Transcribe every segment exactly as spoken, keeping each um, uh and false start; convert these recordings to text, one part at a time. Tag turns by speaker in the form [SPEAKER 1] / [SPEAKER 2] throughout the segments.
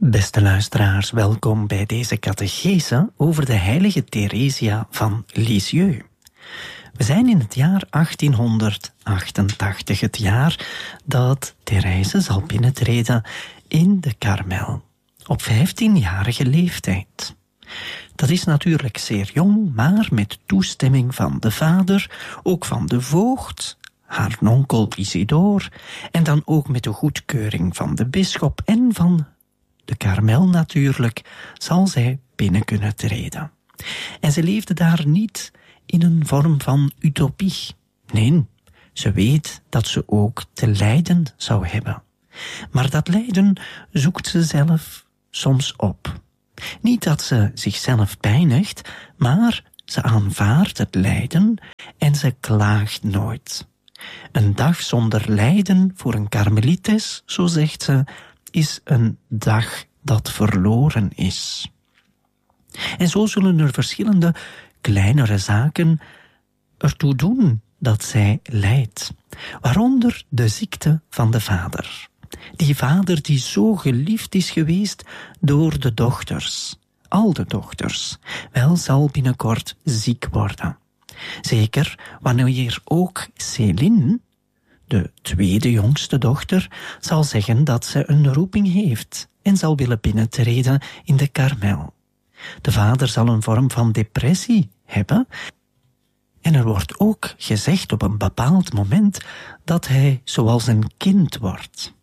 [SPEAKER 1] Beste luisteraars, welkom bij deze catechese over de heilige Theresia van Lisieux. We zijn in het jaar achttienhonderdachtentachtig, het jaar dat Therese zal binnentreden in de Karmel, op vijftienjarige leeftijd. Dat is natuurlijk zeer jong, maar met toestemming van de vader, ook van de voogd, haar onkel Isidore, en dan ook met de goedkeuring van de bisschop en van de Karmel natuurlijk, zal zij binnen kunnen treden. En ze leefde daar niet in een vorm van utopie. Nee, ze weet dat ze ook te lijden zou hebben. Maar dat lijden zoekt ze zelf soms op. Niet dat ze zichzelf pijnigt, maar ze aanvaardt het lijden en ze klaagt nooit. Een dag zonder lijden voor een karmelites, zo zegt ze, is een dag dat verloren is. En zo zullen er verschillende kleinere zaken ertoe doen dat zij lijdt. Waaronder de ziekte van de vader. Die vader die zo geliefd is geweest door de dochters. Al de dochters. Wel, zal binnenkort ziek worden. Zeker wanneer ook Céline, de tweede jongste dochter, zal zeggen dat ze een roeping heeft en zal willen binnentreden in de Karmel. De vader zal een vorm van depressie hebben en er wordt ook gezegd op een bepaald moment dat hij zoals een kind wordt.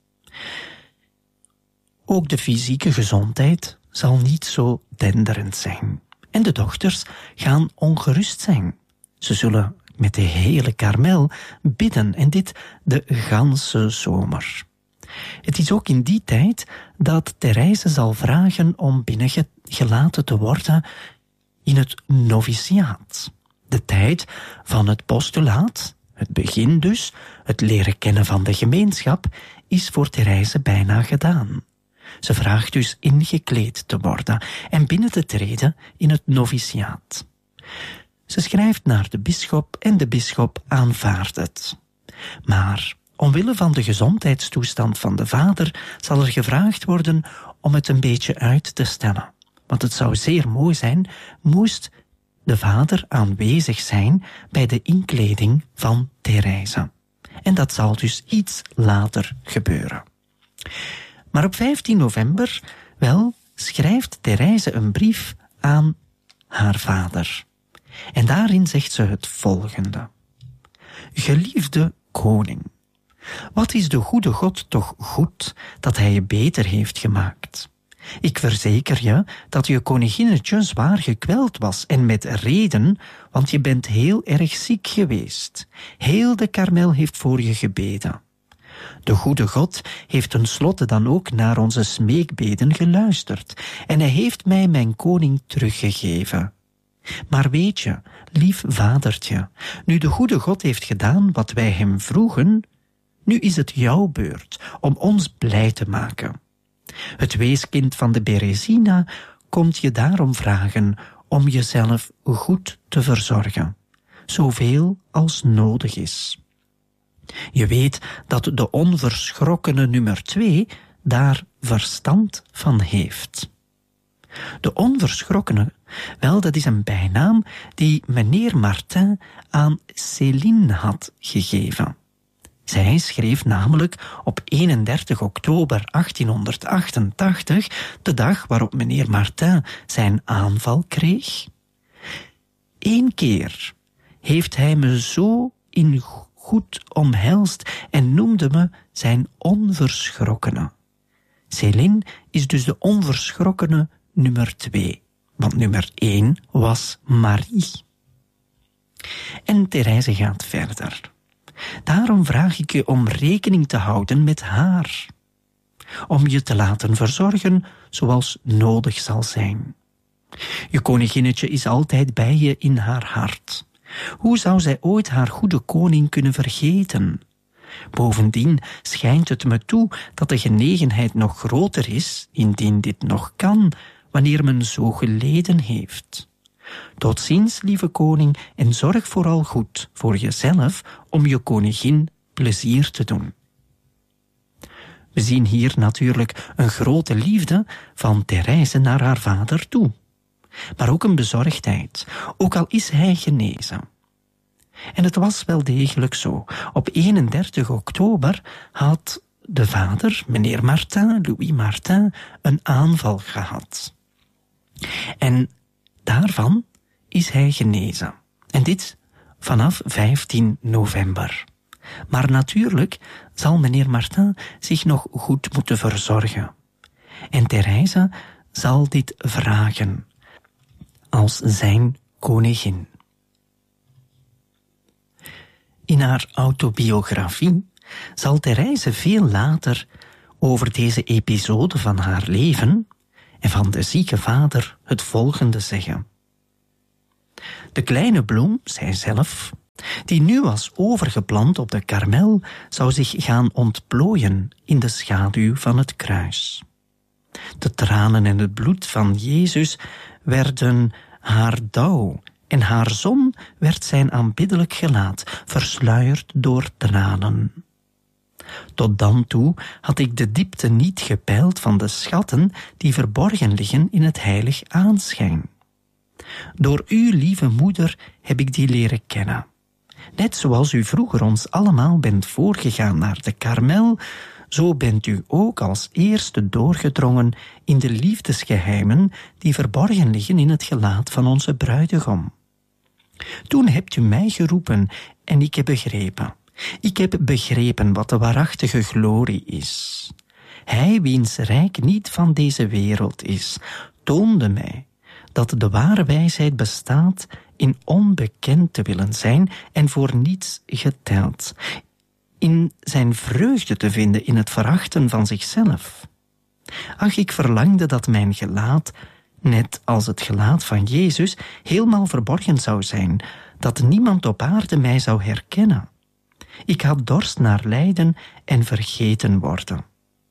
[SPEAKER 1] Ook de fysieke gezondheid zal niet zo denderend zijn en de dochters gaan ongerust zijn. Ze zullen met de hele Karmel bidden en dit de ganse zomer. Het is ook in die tijd dat Therese zal vragen om binnengelaten te worden in het noviciaat. De tijd van het postulaat, het begin dus, het leren kennen van de gemeenschap, is voor Therese bijna gedaan. Ze vraagt dus ingekleed te worden en binnen te treden in het noviciaat. Ze schrijft naar de bisschop en de bisschop aanvaardt het. Maar omwille van de gezondheidstoestand van de vader zal er gevraagd worden om het een beetje uit te stellen. Want het zou zeer mooi zijn, moest de vader aanwezig zijn bij de inkleding van Therese. En dat zal dus iets later gebeuren. Maar op vijftien november, wel, schrijft Therese een brief aan haar vader. En daarin zegt ze het volgende. Geliefde koning, wat is de goede God toch goed dat hij je beter heeft gemaakt? Ik verzeker je dat je koninginnetje zwaar gekweld was en met reden, want je bent heel erg ziek geweest. Heel de Karmel heeft voor je gebeden. De goede God heeft tenslotte dan ook naar onze smeekbeden geluisterd en hij heeft mij mijn koning teruggegeven. Maar weet je, lief vadertje, nu de goede God heeft gedaan wat wij hem vroegen, nu is het jouw beurt om ons blij te maken. Het weeskind van de Beresina komt je daarom vragen om jezelf goed te verzorgen, zoveel als nodig is. Je weet dat de onverschrokkene nummer twee daar verstand van heeft. De onverschrokkene, wel, dat is een bijnaam die meneer Martin aan Céline had gegeven. Zij schreef namelijk op eenendertig oktober achttienhonderdachtentachtig, de dag waarop meneer Martin zijn aanval kreeg. Eén keer heeft hij me zo in goed omhelst en noemde me zijn onverschrokkene. Céline is dus de onverschrokkene nummer twee, want nummer één was Marie. En Therese gaat verder. Daarom vraag ik je om rekening te houden met haar, om je te laten verzorgen zoals nodig zal zijn. Je koninginnetje is altijd bij je in haar hart. Hoe zou zij ooit haar goede koning kunnen vergeten? Bovendien schijnt het me toe dat de genegenheid nog groter is, indien dit nog kan, wanneer men zo geleden heeft. Tot ziens, lieve koning, en zorg vooral goed voor jezelf om je koningin plezier te doen. We zien hier natuurlijk een grote liefde van Therese naar haar vader toe. Maar ook een bezorgdheid, ook al is hij genezen. En het was wel degelijk zo. Op eenendertig oktober had de vader, meneer Martin, Louis Martin, een aanval gehad. En daarvan is hij genezen. En dit vanaf vijftien november. Maar natuurlijk zal meneer Martin zich nog goed moeten verzorgen. En Therese zal dit vragen als zijn koningin. In haar autobiografie zal Therese veel later over deze episode van haar leven en van de zieke vader het volgende zeggen. De kleine bloem, zijzelf, die nu was overgeplant op de karmel, zou zich gaan ontplooien in de schaduw van het kruis. De tranen en het bloed van Jezus werden haar dauw en haar zon werd zijn aanbiddelijk gelaat, versluierd door tranen. Tot dan toe had ik de diepte niet gepeild van de schatten die verborgen liggen in het heilig aanschijn. Door uw lieve moeder heb ik die leren kennen. Net zoals u vroeger ons allemaal bent voorgegaan naar de karmel, zo bent u ook als eerste doorgedrongen in de liefdesgeheimen die verborgen liggen in het gelaat van onze bruidegom. Toen hebt u mij geroepen en ik heb begrepen. Ik heb begrepen wat de waarachtige glorie is. Hij wiens rijk niet van deze wereld is, toonde mij dat de ware wijsheid bestaat in onbekend te willen zijn en voor niets geteld, in zijn vreugde te vinden in het verachten van zichzelf. Ach, ik verlangde dat mijn gelaat, net als het gelaat van Jezus, helemaal verborgen zou zijn, dat niemand op aarde mij zou herkennen. Ik had dorst naar lijden en vergeten worden.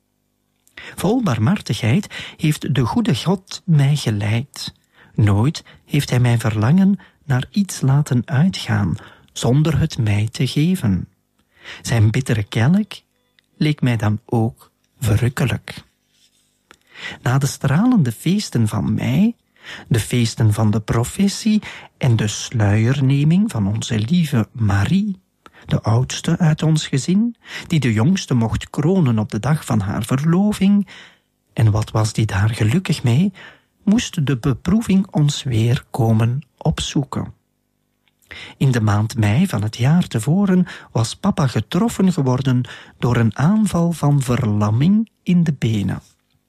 [SPEAKER 1] Vol barmhartigheid heeft de goede God mij geleid. Nooit heeft hij mijn verlangen naar iets laten uitgaan, zonder het mij te geven. Zijn bittere kelk leek mij dan ook verrukkelijk. Na de stralende feesten van mei, de feesten van de professie en de sluierneming van onze lieve Marie, de oudste uit ons gezin, die de jongste mocht kronen op de dag van haar verloving, en wat was die daar gelukkig mee, moest de beproeving ons weer komen opzoeken. In de maand mei van het jaar tevoren was papa getroffen geworden door een aanval van verlamming in de benen.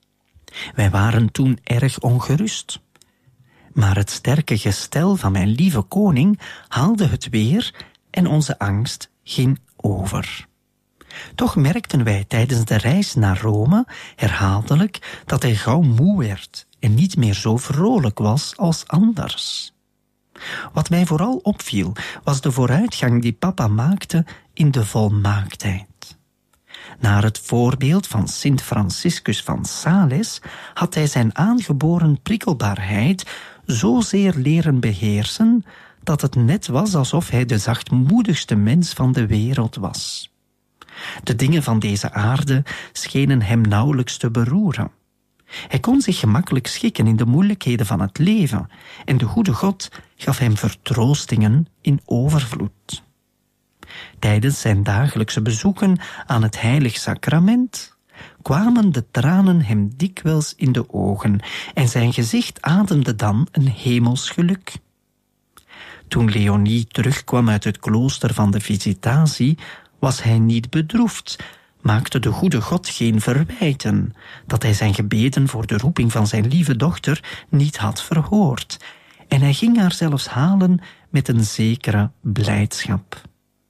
[SPEAKER 1] Wij waren toen erg ongerust. Maar het sterke gestel van mijn lieve koning haalde het weer en onze angst ging over. Toch merkten wij tijdens de reis naar Rome herhaaldelijk dat hij gauw moe werd en niet meer zo vrolijk was als anders. Wat mij vooral opviel, was de vooruitgang die papa maakte in de volmaaktheid. Naar het voorbeeld van Sint Franciscus van Sales had hij zijn aangeboren prikkelbaarheid zozeer leren beheersen dat het net was alsof hij de zachtmoedigste mens van de wereld was. De dingen van deze aarde schenen hem nauwelijks te beroeren. Hij kon zich gemakkelijk schikken in de moeilijkheden van het leven en de goede God gaf hem vertroostingen in overvloed. Tijdens zijn dagelijkse bezoeken aan het heilig sacrament kwamen de tranen hem dikwijls in de ogen en zijn gezicht ademde dan een hemels geluk. Toen Leonie terugkwam uit het klooster van de Visitatie, was hij niet bedroefd, maakte de goede God geen verwijten dat hij zijn gebeden voor de roeping van zijn lieve dochter niet had verhoord, en hij ging haar zelfs halen met een zekere blijdschap.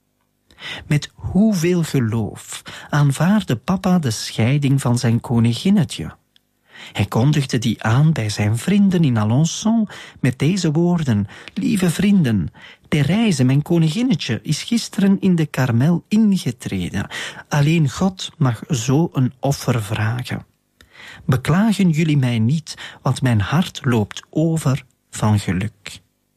[SPEAKER 1] Met hoeveel geloof aanvaarde papa de scheiding van zijn koninginnetje. Hij kondigde die aan bij zijn vrienden in Alençon met deze woorden: lieve vrienden, Therese, mijn koninginnetje, is gisteren in de karmel ingetreden. Alleen God mag zo een offer vragen. Beklagen jullie mij niet, want mijn hart loopt over van geluk.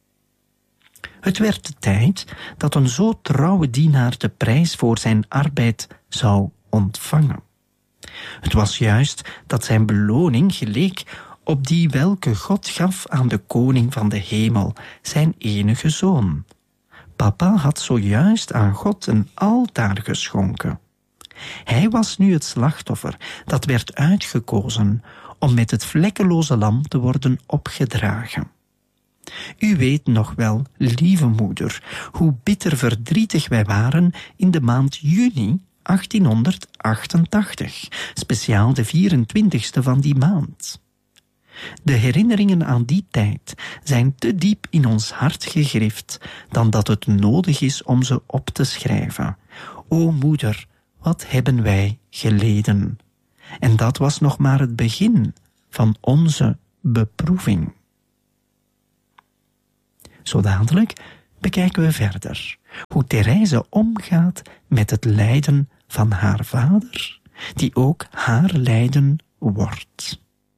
[SPEAKER 1] Het werd de tijd dat een zo trouwe dienaar de prijs voor zijn arbeid zou ontvangen. Het was juist dat zijn beloning geleek op die welke God gaf aan de koning van de hemel, zijn enige zoon. Papa had zojuist aan God een altaar geschonken. Hij was nu het slachtoffer dat werd uitgekozen om met het vlekkeloze lam te worden opgedragen. U weet nog wel, lieve moeder, hoe bitter verdrietig wij waren in de maand juni achttienhonderdachtentachtig, speciaal de vierentwintigste van die maand. De herinneringen aan die tijd zijn te diep in ons hart gegrift dan dat het nodig is om ze op te schrijven. O moeder, wat hebben wij geleden? En dat was nog maar het begin van onze beproeving. Zo dadelijk bekijken we verder hoe Therese omgaat met het lijden van haar vader, die ook haar lijden wordt.